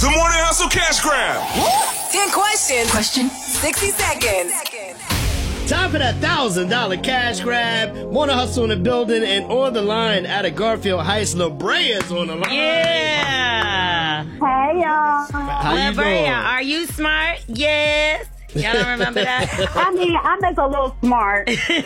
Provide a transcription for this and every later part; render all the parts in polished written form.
The Morning Hustle Cash Grab. 10 questions. 60 seconds. Time for that $1,000 cash grab. Morning Hustle in the building and on the line out of Garfield Heights. La Brea's on the line. Yeah. Hey, y'all. How you La Brea, doing? are you smart? Yes. Y'all don't remember that? I mean, I'm just a little smart.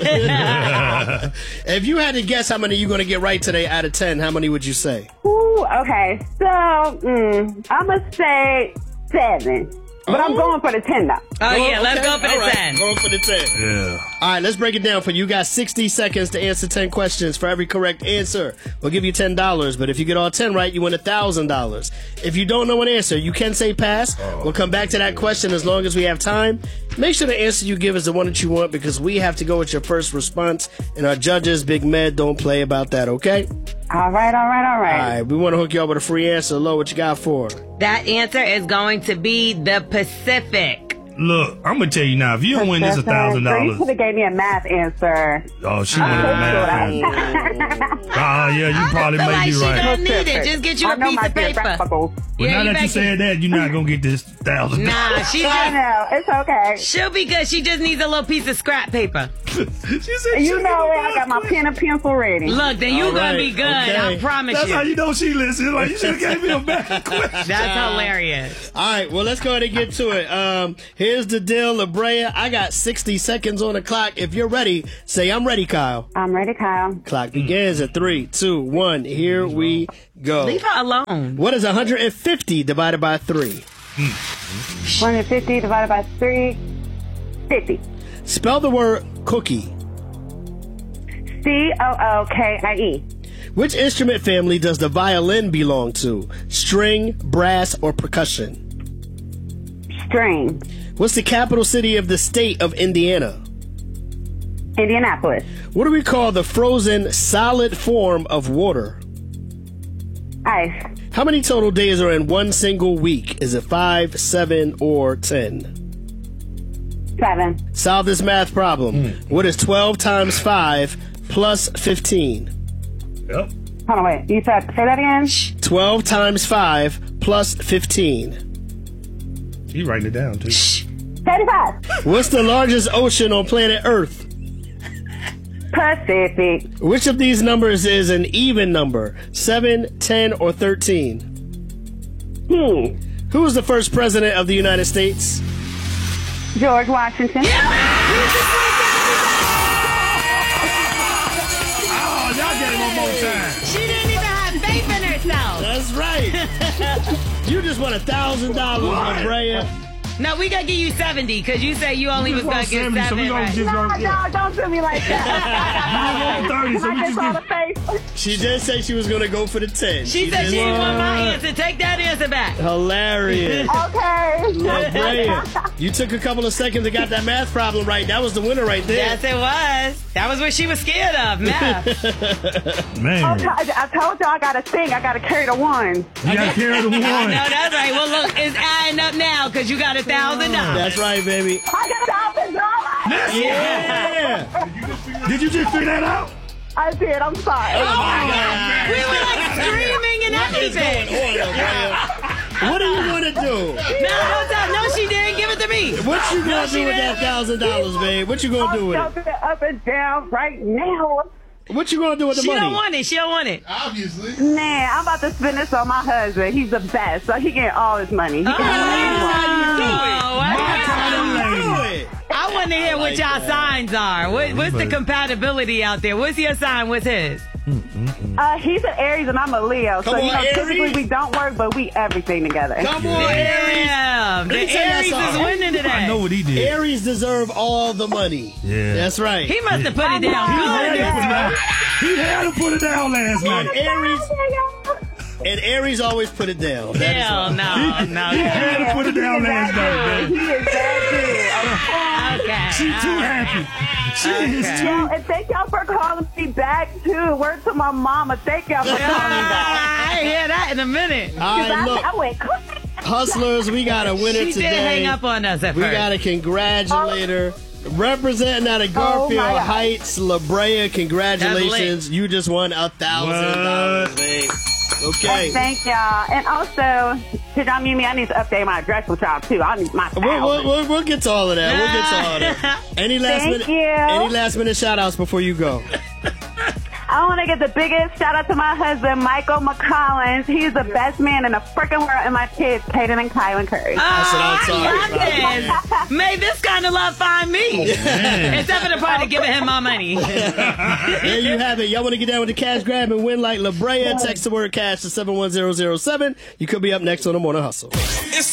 If you had to guess how many you're going to get right today out of 10, how many would you say? Ooh, okay. So, I'm going to say 7. But I'm going for the 10, though. Oh, yeah, let's go for the All right, 10. Going for the 10. Yeah. All right, let's break it down for you. You got 60 seconds to answer 10 questions. For every correct answer, we'll give you $10. But if you get all 10 right, you win $1,000. If you don't know an answer, you can say pass. We'll come back to that question as long as we have time. Make sure the answer you give is the one that you want because we have to go with your first response. And our judges, Big Med, don't play about that, okay? All right. All right, we want to hook you up with a free answer. Lo, what you got for her? That answer is going to be the Pacific. Look, I'm gonna tell you now. If you don't win this So you $1,000, could have gave me a math answer. oh, she wanted a math. Yeah, you probably I feel may like be she right. don't need it. Just get you I a know piece my of paper. geographicals. But now you that you better- said that, you're not gonna get this $1,000. Nah, she I just, know. It's okay. she'll be good. She just needs a little piece of scrap paper. She said You know it. I got my pen and pencil ready. Look, then you All gonna right, be good. okay. I promise That's you. how you know she listens. Like, you should have gave me a math question. That's hilarious. All right, well, let's go ahead and get to it. Here's the deal, La Brea. I got 60 seconds on the clock. If you're ready, say I'm ready, Kyle. I'm ready, Kyle. Clock begins at 3, 2, 1. Here we go. Leave her alone. What is 150 divided by 3? 150 divided by 3, 50. Spell the word cookie. COOKIE. Which instrument family does the violin belong to? String, brass, or percussion? String. What's the capital city of the state of Indiana? Indianapolis. What do we call the frozen solid form of water? Ice. How many total days are in one single week? Is it 5, 7, or 10? 7. Solve this math problem. What is 12 times 5 plus 15? Yep. Hold on, wait. You said, say that again? 12 times 5 plus 15. She writing it down, too. 35. What's the largest ocean on planet Earth? Pacific. Which of these numbers is an even number? 7, 10, or 13? 10. Who was the first president of the United States? George Washington. Oh, y'all get it one more time. She didn't even have faith in herself. That's right. You just won $1,000, La Brea. No, we gonna give you 70 because you said you only was gonna get 70, so 7 we gonna right. just No, gonna get. no, don't do me like that. You want 30, so I we just just saw get. the face. She did say she was going to go for the 10. She said she didn't want my answer. Take that answer back. Hilarious. Okay. La Brea. You took a couple of seconds and got that math problem right. That was the winner right there. Yes, it was. That was what she was scared of, math. Man, Okay, I told y'all I gotta sing. I gotta carry the one. you gotta carry the one. No, that's right. Well, look, it's adding up now because you got $1,000. That's right, baby. I got $1,000. Yeah. Did you just figure that out? I did. I'm sorry. We were like screaming and everything. What are you going to do? No, she didn't. Give it to me. What you going to she do with that $1,000, babe? What you going to do with I'm it? jumping up and down right now. What you going to do with the She money? don't want it. She don't want it. Man, I'm about to spend this on my husband. He's the best, so he getting all his money. He can I want to hear what y'all signs are. What's the compatibility out there? What's your sign? What's his? He's an Aries and I'm a Leo, so Come you on, know typically Aries. we don't work, but we everything together. Come on, Aries. Damn. The me tell you Aries is something. winning today. I know what he did. Aries deserve all the money. Yeah. That's right. He must have put it down He good. had to put it down last night. And Aries always put it down. That is Hell all. no. He had to put it down last night, man. He is that Okay. She too happy. She is good. too. And thank y'all for calling me back too. Word to my mama. Thank y'all for calling me back. I hear that in a minute. All right, look. I went crazy. Hustlers, we got a winner She today. did hang up on us at We first. got to congratulate her. Representing out of Oh, my Garfield God. Heights, La Brea, congratulations. You just won $1,000, What? babe. Okay. Thank y'all. And also, Could y'all meet me? I need to update my address with y'all too. I need my We'll get to all of that. We'll get to all that. Any last minute shout outs before you go? I want to give the biggest shout out to my husband, Michael McCollins. He's the best man in the freaking world, and my kids, Peyton and Kylan Curry. That's what I'm talking about. May this kind of love find me. Except for the part of giving him my money. There you have it. Y'all want to get down with the cash grab and win like La Brea? Text the word cash to 71007. You could be up next on the Morning Hustle. It's